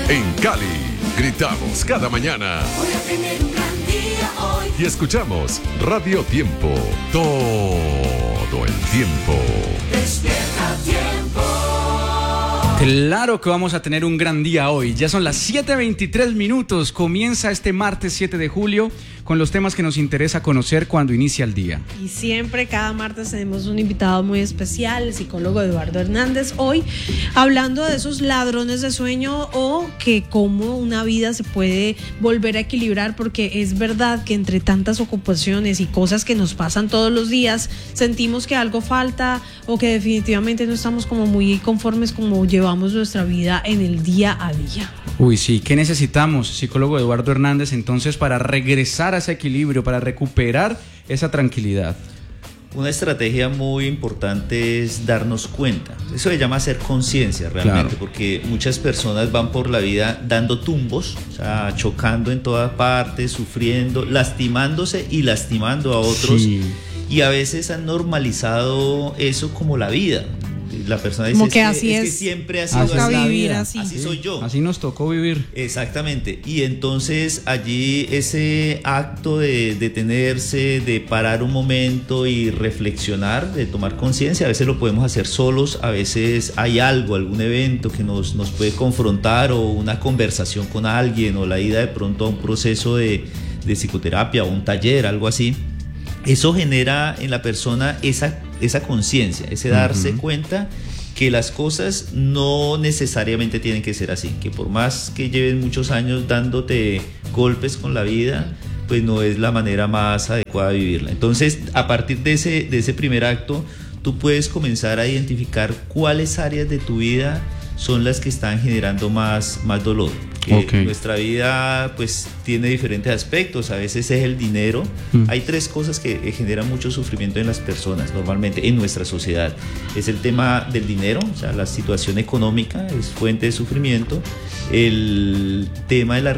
En Cali, gritamos cada mañana. Voy a tener un gran día hoy. Y escuchamos Radio Tiempo. Todo el tiempo. Despierta Tiempo. Claro que vamos a tener un gran día hoy. Ya son las 7:23 minutos. Comienza este martes 7 de julio con los temas que nos interesa conocer cuando inicia el día. Y siempre, cada martes, tenemos un invitado muy especial, el psicólogo Eduardo Hernández. Hoy, hablando de esos ladrones de sueño o que cómo una vida se puede volver a equilibrar, porque es verdad que entre tantas ocupaciones y cosas que nos pasan todos los días, sentimos que algo falta o que definitivamente no estamos como muy conformes como llevamos nuestra vida en el día a día. Uy, sí, ¿qué necesitamos, psicólogo Eduardo Hernández, entonces para regresar a ese equilibrio, para recuperar esa tranquilidad? Una estrategia muy importante es darnos cuenta. Eso se llama hacer conciencia realmente, claro. Porque muchas personas van por la vida dando tumbos, o sea, chocando en todas partes, sufriendo, lastimándose y lastimando a otros. Sí. Y a veces han normalizado eso como la vida. La persona dice, como que así es que siempre ha sido así, vivir así. Así soy yo. Así nos tocó vivir. Exactamente. Y entonces allí ese acto de detenerse, de parar un momento y reflexionar, de tomar conciencia, a veces lo podemos hacer solos, a veces hay algo, algún evento que nos puede confrontar, o una conversación con alguien, o la ida de pronto a un proceso de psicoterapia o un taller, algo así. Eso genera en la persona esa conciencia, ese darse cuenta que las cosas no necesariamente tienen que ser así, que por más que lleves muchos años dándote golpes con la vida, pues no es la manera más adecuada de vivirla. Entonces, a partir de ese primer acto, tú puedes comenzar a identificar cuáles áreas de tu vida son las que están generando más dolor. Okay. Nuestra vida pues tiene diferentes aspectos. A veces es el dinero. Hay tres cosas que generan mucho sufrimiento en las personas normalmente en nuestra sociedad. Es el tema del dinero, o sea, la situación económica es fuente de sufrimiento. El tema de la